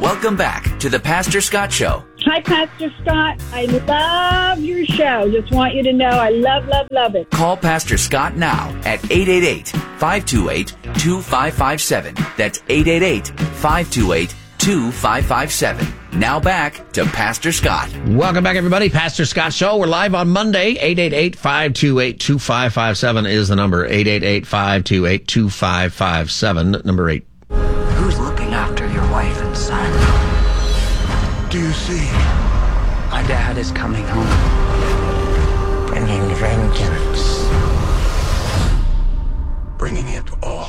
Welcome back to the Pastor Scott Show. Hi, Pastor Scott. I love your show. Just want you to know I love it. Call Pastor Scott now at 888-528-2557. That's 888-528-2557. Now back to Pastor Scott. Welcome back, everybody. Pastor Scott Show. We're live on Monday. 888-528-2557 is the number. 888-528-2557. Number 8. Who's looking after your wife and son? Do you see? My dad is coming home. Bringing vengeance. Bringing it all.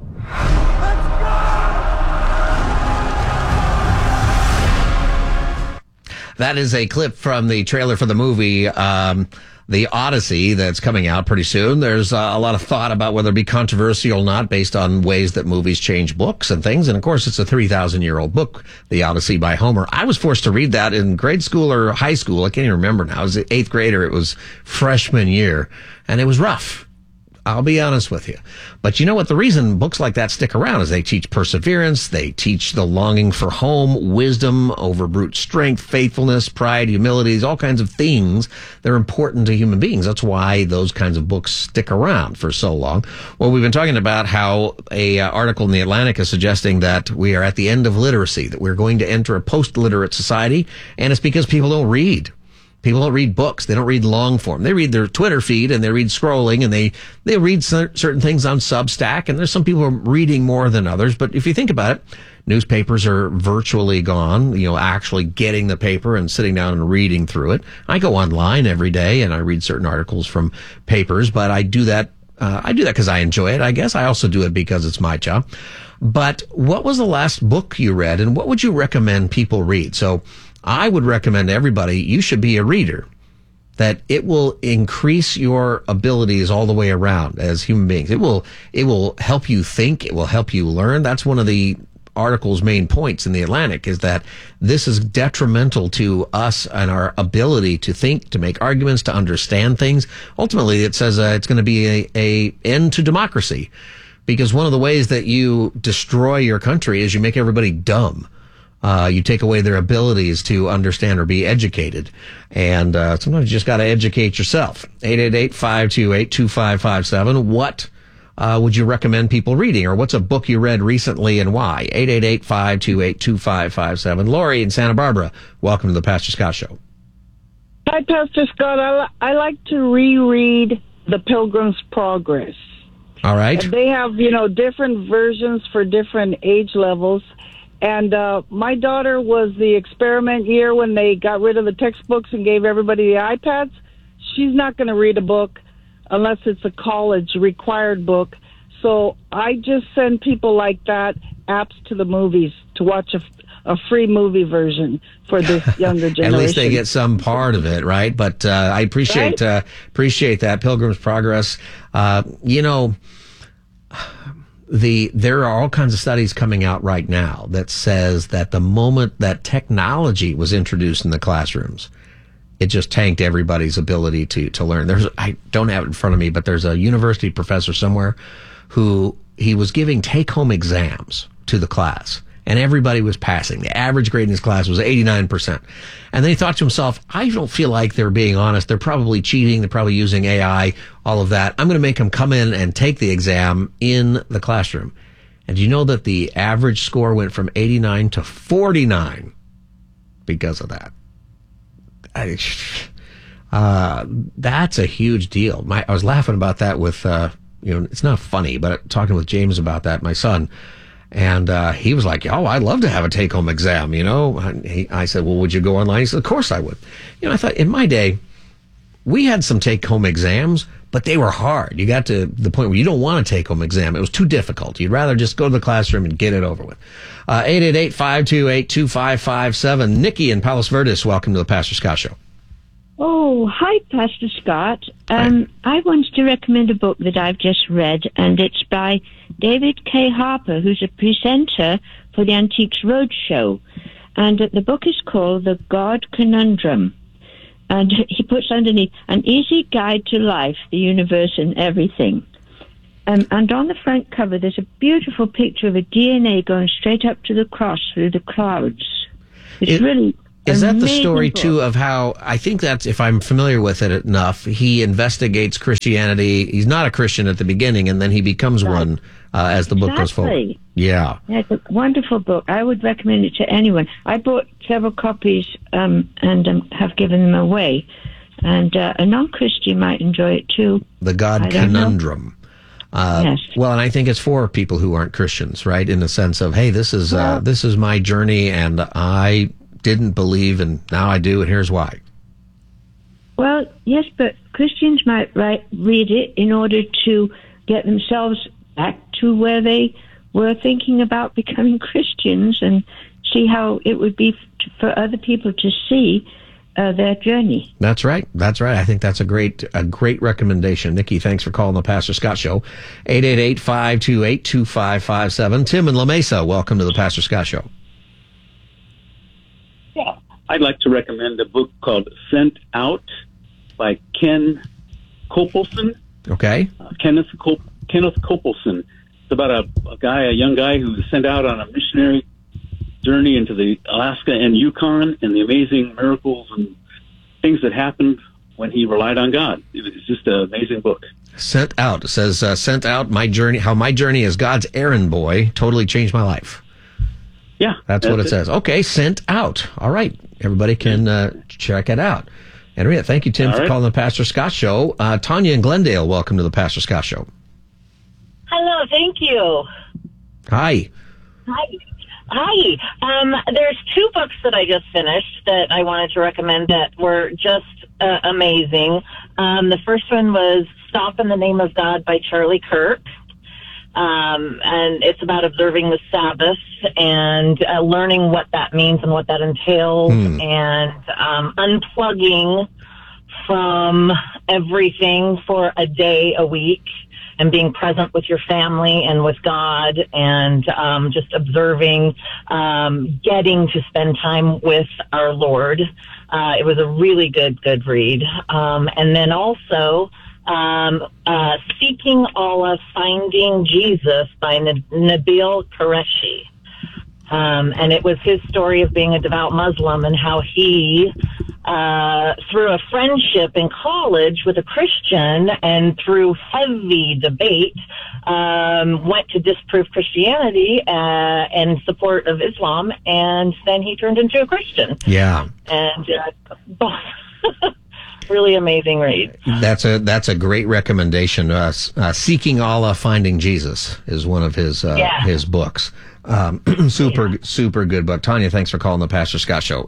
That is a clip from the trailer for the movie, The Odyssey, that's coming out pretty soon. There's a lot of thought about whether it be controversial or not based on ways that movies change books and things. And of course, it's a 3,000-year-old book, The Odyssey by Homer. I was forced to read that in grade school or high school. I can't even remember now. I was 8th grader. It was freshman year, and it was rough. I'll be honest with you. But you know what? The reason books like that stick around is they teach perseverance. They teach the longing for home, wisdom over brute strength, faithfulness, pride, humility, all kinds of things that are important to human beings. That's why those kinds of books stick around for so long. Well, we've been talking about how a article in The Atlantic is suggesting that we are at the end of literacy, that we're going to enter a post-literate society, and it's because people don't read. People don't read books. They don't read long form. They read their Twitter feed and they read scrolling and they read certain things on Substack. And there's some people who are reading more than others. But if you think about it, newspapers are virtually gone, actually getting the paper and sitting down and reading through it. I go online every day and I read certain articles from papers, but I do that because I enjoy it, I guess. I also do it because it's my job. But what was the last book you read and what would you recommend people read? So I would recommend to everybody, you should be a reader, that it will increase your abilities all the way around as human beings. It will help you think. It will help you learn. That's one of the article's main points in The Atlantic, is that this is detrimental to us and our ability to think, to make arguments, to understand things. Ultimately, it says it's going to be a end to democracy, because one of the ways that you destroy your country is you make everybody dumb. You take away their abilities to understand or be educated. And sometimes you just got to educate yourself. 888-528-2557. What would you recommend people reading? Or what's a book you read recently and why? 888-528-2557. Lori in Santa Barbara, welcome to the Pastor Scott Show. Hi, Pastor Scott. I like to reread The Pilgrim's Progress. All right. And they have, different versions for different age levels. And my daughter was the experiment year when they got rid of the textbooks and gave everybody the iPads. She's not going to read a book unless it's a college required book. So I just send people like that apps to the movies to watch a free movie version for this younger generation. At least they get some part of it, right? But I appreciate that. Pilgrim's Progress. There are all kinds of studies coming out right now that says that the moment that technology was introduced in the classrooms, it just tanked everybody's ability to learn. I don't have it in front of me, but there's a university professor somewhere who he was giving take-home exams to the class, and everybody was passing. The average grade in his class was 89%. And then he thought to himself, I don't feel like they're being honest. They're probably cheating. They're probably using AI, all of that. I'm going to make them come in and take the exam in the classroom. And do you know that the average score went from 89 to 49 because of that? That's a huge deal. I was laughing about that with, it's not funny, but talking with James about that, my son. And he was like, "Oh, I'd love to have a take-home exam." I said, "Well, would you go online?" He said, "Of course I would." I thought in my day, we had some take-home exams, but they were hard. You got to the point where you don't want a take-home exam. It was too difficult. You'd rather just go to the classroom and get it over with. 888-528-2557. Nikki in Palos Verdes, welcome to the Pastor Scott Show. Oh, hi, Pastor Scott. I wanted to recommend a book that I've just read, and it's by David K. Harper, who's a presenter for the Antiques Roadshow. And the book is called The God Conundrum. And he puts underneath, An Easy Guide to Life, the Universe, and Everything. And on the front cover, there's a beautiful picture of a DNA going straight up to the cross through the clouds. It's really Is that the story, book. too, of how, I think that's, if I'm familiar with it enough, he investigates Christianity. He's not a Christian at the beginning, and then he becomes one as the book goes forward. Yeah. It's a wonderful book. I would recommend it to anyone. I bought several copies and have given them away. And a non-Christian might enjoy it, too. The God Conundrum. Yes. Well, and I think it's for people who aren't Christians, right? In the sense of, hey, this is my journey, and I didn't believe, and now I do, and here's why. Well, yes, but Christians might read it in order to get themselves back to where they were thinking about becoming Christians, and see how it would be for other people to see their journey. That's right. I think that's a great recommendation. Nikki, thanks for calling the Pastor Scott Show. 888-528-2557. Tim in La Mesa, welcome to the Pastor Scott Show. Yeah, I'd like to recommend a book called Sent Out by Ken Kopelson. Okay. Kenneth Kopelson. It's about a young guy who was sent out on a missionary journey into the Alaska and Yukon, and the amazing miracles and things that happened when he relied on God. It's just an amazing book. Sent Out. It says, Sent Out, how my journey as God's errand boy totally changed my life. Yeah. That's what it says. Okay, Sent Out. All right. Everybody can check it out. Henriette, thank you, Tim, for calling the Pastor Scott Show. Tanya in Glendale, welcome to the Pastor Scott Show. Hello, thank you. Hi. Hi. There's two books that I just finished that I wanted to recommend that were just amazing. The first one was Stop in the Name of God by Charlie Kirk. And it's about observing the Sabbath and learning what that means and what that entails, and unplugging from everything for a day a week, and being present with your family and with God, and just observing, getting to spend time with our Lord. It was a really good read. And then also Seeking Allah, Finding Jesus by Nabil Qureshi. And it was his story of being a devout Muslim and how he, through a friendship in college with a Christian and through heavy debate, went to disprove Christianity in support of Islam, and then he turned into a Christian. Yeah. And really amazing read. That's a great recommendation. Seeking Allah, Finding Jesus is one of his books. Super good book. Tanya, thanks for calling the Pastor Scott Show.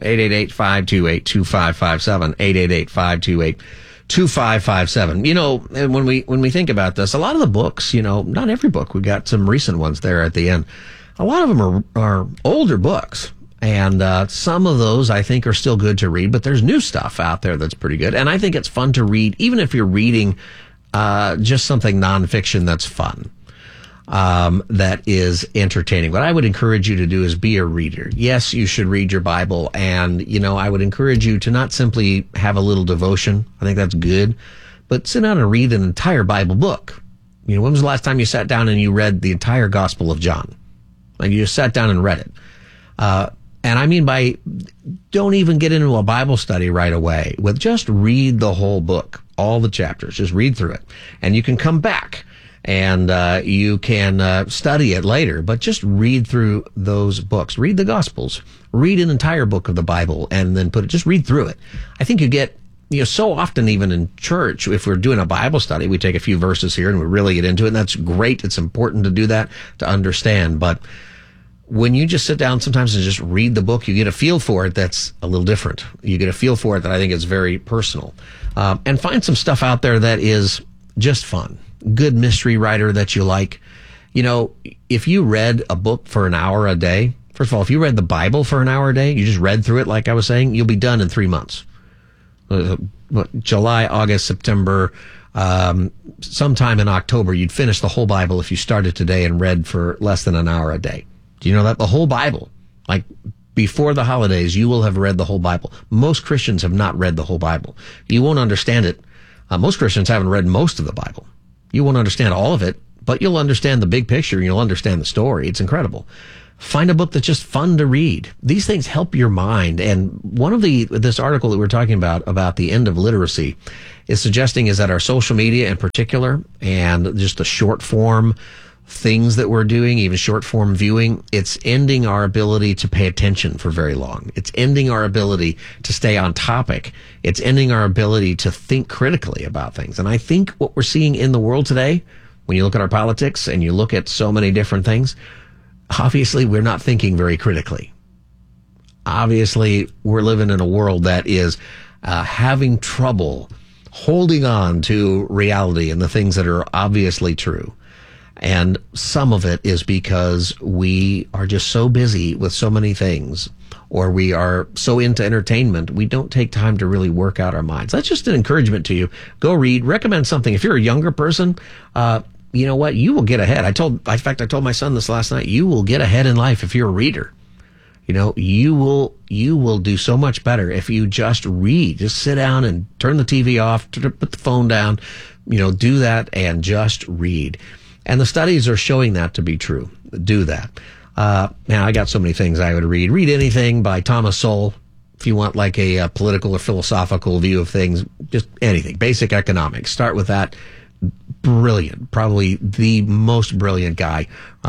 888-528-2557. 888-528-2557. You know, when we think about this, a lot of the books, you know, not every book, we got some recent ones there at the end. A lot of them are older books. And some of those I think are still good to read, but there's new stuff out there that's pretty good. And I think it's fun to read, even if you're reading just something nonfiction that's fun, that is entertaining. What I would encourage you to do is be a reader. Yes, you should read your Bible. And, you know, I would encourage you to not simply have a little devotion. I think that's good. But sit down and read an entire Bible book. You know, when was the last time you sat down and you read the entire Gospel of John? Like, you just sat down and read it. And I mean by, don't even get into a Bible study right away. With just read the whole book, all the chapters. Just read through it. And you can come back and you can study it later. But just read through those books. Read the Gospels. Read an entire book of the Bible and then just read through it. I think you get, you know, so often even in church, if we're doing a Bible study, we take a few verses here and we really get into it. And that's great. It's important to do that, to understand. But when you just sit down sometimes and just read the book, you get a feel for it that's a little different. You get a feel for it that I think is very personal. And find some stuff out there that is just fun. Good mystery writer that you like. You know, if you read a book for an hour a day, first of all, if you read the Bible for an hour a day, you just read through it like I was saying, you'll be done in 3 months. July, August, September, sometime in October, you'd finish the whole Bible if you started today and read for less than an hour a day. Do you know that? The whole Bible. Like, before the holidays, you will have read the whole Bible. Most Christians have not read the whole Bible. You won't understand it. Most Christians haven't read most of the Bible. You won't understand all of it, but you'll understand the big picture and you'll understand the story. It's incredible. Find a book that's just fun to read. These things help your mind. And one of this article that we're talking about the end of literacy is suggesting is that our social media in particular and just the short form things that we're doing, even short form viewing, it's ending our ability to pay attention for very long. It's ending our ability to stay on topic. It's ending our ability to think critically about things. And I think what we're seeing in the world today, when you look at our politics and you look at so many different things, obviously we're not thinking very critically. Obviously we're living in a world that is having trouble holding on to reality and the things that are obviously true. And some of it is because we are just so busy with so many things, or we are so into entertainment, we don't take time to really work out our minds. That's just an encouragement to you. Go read, recommend something. If you're a younger person, you know what? You will get ahead. I told my son this last night. You will get ahead in life if you're a reader. You know, you will do so much better if you just read. Just sit down and turn the TV off, put the phone down, you know, do that and just read. And the studies are showing that to be true. Do that. Now, I got so many things I would read. Read anything by Thomas Sowell. If you want like a political or philosophical view of things, just anything. Basic economics. Start with that. Brilliant. Probably the most brilliant guy.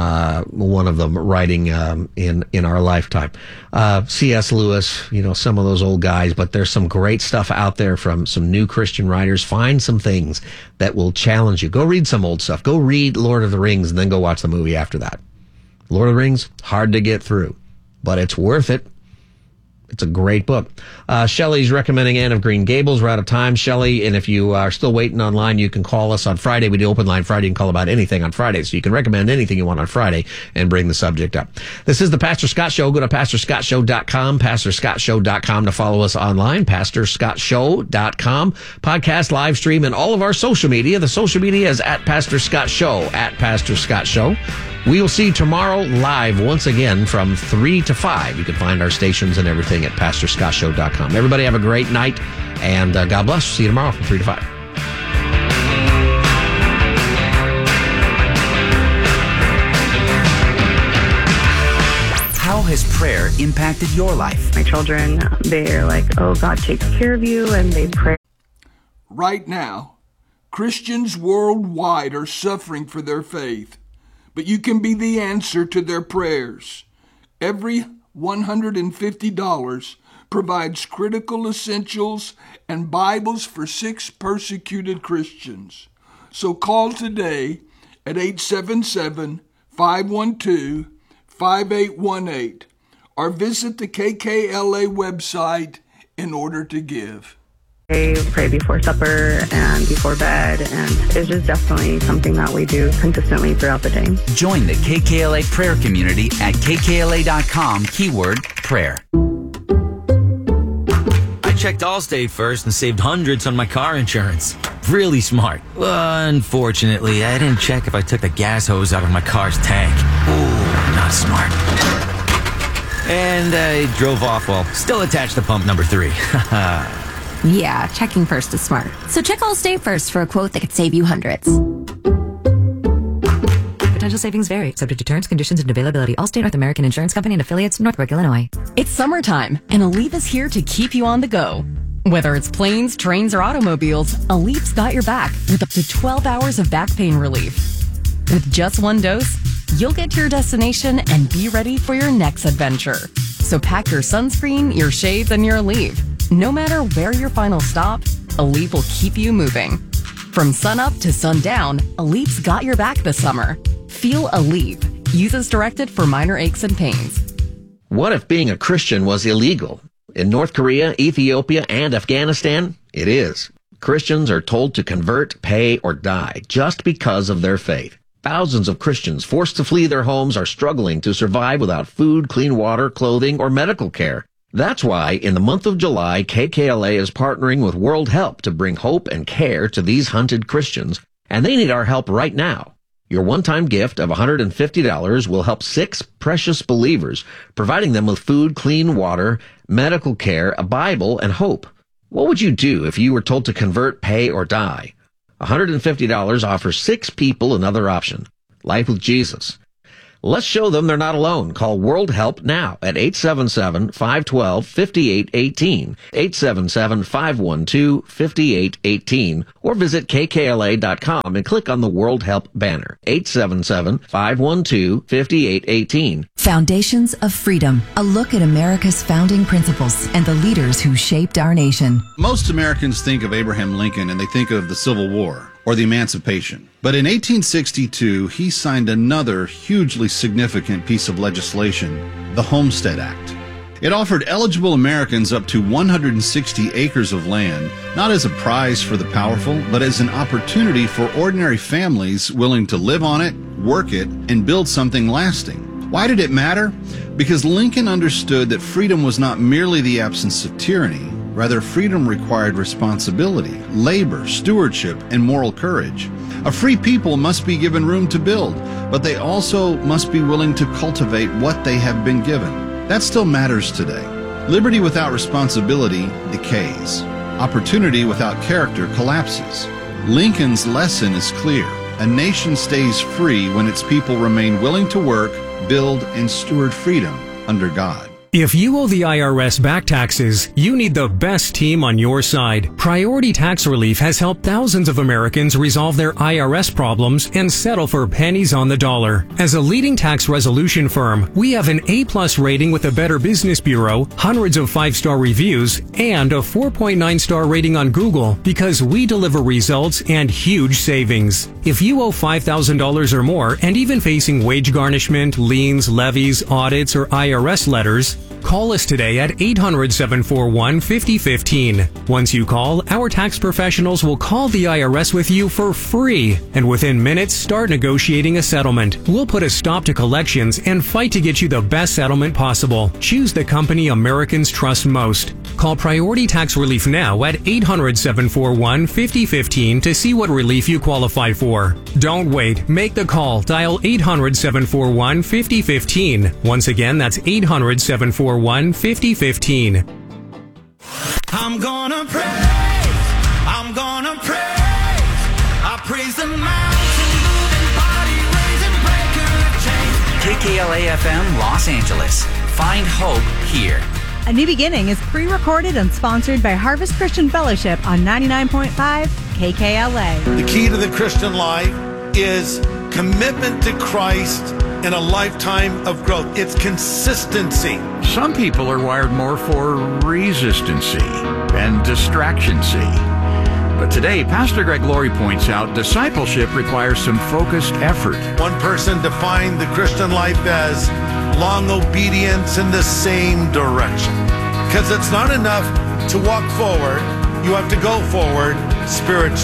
One of them writing in our lifetime. C.S. Lewis, you know, some of those old guys, but there's some great stuff out there from some new Christian writers. Find some things that will challenge you. Go read some old stuff. Go read Lord of the Rings and then go watch the movie after that. Lord of the Rings, hard to get through, but it's worth it. It's a great book. Shelley's recommending Anne of Green Gables. We're out of time, Shelley. And if you are still waiting online, you can call us on Friday. We do open line Friday. You can call about anything on Friday. So you can recommend anything you want on Friday and bring the subject up. This is the Pastor Scott Show. Go to PastorScottShow.com, PastorScottShow.com to follow us online, PastorScottShow.com, podcast, live stream, and all of our social media. The social media is at Pastor Scott Show, at Pastor Scott Show. We will see you tomorrow live once again from 3 to 5. You can find our stations and everything at PastorScottShow.com. Everybody have a great night, and God bless. See you tomorrow from 3 to 5. How has prayer impacted your life? My children, they're like, oh, God takes care of you, and they pray. Right now, Christians worldwide are suffering for their faith. But you can be the answer to their prayers. Every $150 provides critical essentials and Bibles for 6 persecuted Christians. So call today at 877-512-5818 or visit the KKLA website in order to give. They pray before supper and before bed, and it's just definitely something that we do consistently throughout the day. Join the KKLA prayer community at kkla.com, keyword prayer. I checked Allstate first and saved hundreds on my car insurance. Really smart. Unfortunately, I didn't check if I took the gas hose out of my car's tank. Ooh, not smart. And I drove off while still attached to pump number 3. Yeah, checking first is smart. So check Allstate first for a quote that could save you hundreds. Potential savings vary, subject to terms, conditions, and availability. Allstate North American Insurance Company and affiliates, Northbrook, Illinois. It's summertime, and Aleve is here to keep you on the go. Whether it's planes, trains, or automobiles, Aleve's got your back with up to 12 hours of back pain relief. With just one dose, you'll get to your destination and be ready for your next adventure. So pack your sunscreen, your shades, and your Aleve. No matter where your final stop, Aleve will keep you moving. From sunup to sundown, Aleve's got your back this summer. Feel Aleve. Use as directed for minor aches and pains. What if being a Christian was illegal? In North Korea, Ethiopia, and Afghanistan, it is. Christians are told to convert, pay, or die just because of their faith. Thousands of Christians forced to flee their homes are struggling to survive without food, clean water, clothing, or medical care. That's why, in the month of July, KKLA is partnering with World Help to bring hope and care to these hunted Christians, and they need our help right now. Your one-time gift of $150 will help 6 precious believers, providing them with food, clean water, medical care, a Bible, and hope. What would you do if you were told to convert, pay, or die? $150 offers 6 people another option. Life with Jesus. Let's show them they're not alone. Call World Help now at 877-512-5818, 877-512-5818, or visit kkla.com and click on the World Help banner, 877-512-5818. Foundations of Freedom, a look at America's founding principles and the leaders who shaped our nation. Most Americans think of Abraham Lincoln and they think of the Civil War or the Emancipation. But in 1862, he signed another hugely significant piece of legislation, the Homestead Act. It offered eligible Americans up to 160 acres of land, not as a prize for the powerful, but as an opportunity for ordinary families willing to live on it, work it, and build something lasting. Why did it matter? Because Lincoln understood that freedom was not merely the absence of tyranny. Rather, freedom required responsibility, labor, stewardship, and moral courage. A free people must be given room to build, but they also must be willing to cultivate what they have been given. That still matters today. Liberty without responsibility decays. Opportunity without character collapses. Lincoln's lesson is clear. A nation stays free when its people remain willing to work, build, and steward freedom under God. If you owe the IRS back taxes, you need the best team on your side. Priority Tax Relief has helped thousands of Americans resolve their IRS problems and settle for pennies on the dollar. As a leading tax resolution firm, we have an A+ rating with the Better Business Bureau, hundreds of 5-star reviews, and a 4.9-star rating on Google because we deliver results and huge savings. If you owe $5,000 or more and even facing wage garnishment, liens, levies, audits, or IRS letters, call us today at 800-741-5015. Once you call, our tax professionals will call the IRS with you for free, and within minutes start negotiating a settlement. We'll put a stop to collections and fight to get you the best settlement possible. Choose the company Americans trust most. Call Priority Tax Relief now at 800-741-5015 to see what relief you qualify for. Don't wait. Make the call. Dial 800-741-5015. Once again, that's 800-741-5015. I'm gonna praise, I'm gonna praise, I praise the mountain moving, body raising, breaker of chains. KKLA FM Los Angeles. Find hope here. A New Beginning is pre-recorded and sponsored by Harvest Christian Fellowship on 99.5 KKLA. The key to the Christian life is commitment to Christ and a lifetime of growth. It's consistency. Some people are wired more for resistancy and distractioncy. But today, Pastor Greg Laurie points out discipleship requires some focused effort. One person defined the Christian life as long obedience in the same direction. Because it's not enough to walk forward. You have to go forward spiritually.